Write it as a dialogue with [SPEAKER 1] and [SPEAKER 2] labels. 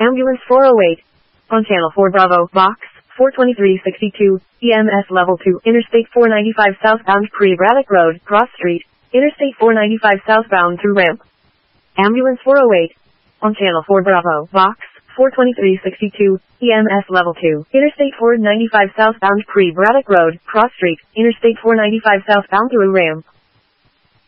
[SPEAKER 1] Ambulance 408. On Channel 4 Bravo, Box 42362, EMS Level 2, Interstate 495 southbound Pre-Braddock Road, Cross Street, Interstate 495 southbound through ramp. Ambulance 408. On Channel 4 Bravo, Box 42362, EMS Level 2, Interstate 495 southbound Pre-Braddock Road, Cross Street, Interstate 495 southbound through ramp.